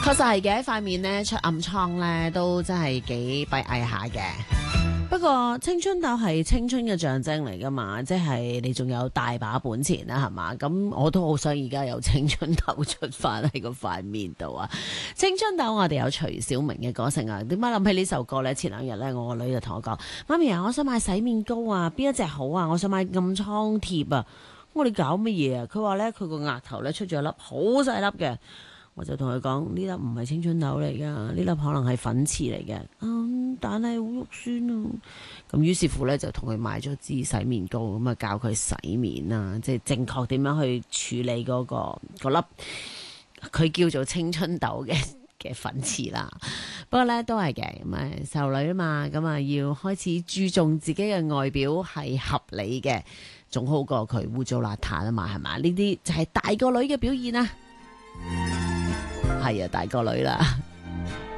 確實係嘅，塊面咧出暗瘡咧都真係幾閉翳下嘅。不過青春痘係青春嘅象徵嚟噶嘛，即係你仲有大把本錢啦，係嘛？咁我都好想而家有青春痘出翻喺個塊面度啊！青春痘我哋有徐小明嘅歌聲啊，點解諗起呢首歌呢？前兩日呢，我個女就同我講：媽咪啊，我想買洗面膏啊，邊一隻好啊？我想買暗瘡貼啊！我哋搞乜嘢啊？佢話呢，佢個額頭呢出咗粒好細粒嘅。我就同佢講，呢粒唔係青春痘嚟噶，呢粒可能係粉刺嚟嘅。但係好肉酸啊！咁於是乎咧，就同佢買咗支洗面膏，咁啊教佢洗面啊，即係正確點樣去處理嗰粒佢叫做青春痘嘅粉刺啦。不過咧都係嘅，咁啊細路女啊嘛，咁啊要開始注重自己嘅外表係合理嘅，總好過佢污糟邋遢啊嘛，係嘛？呢啲就係大個女嘅表現啊！係啊，大個女啦。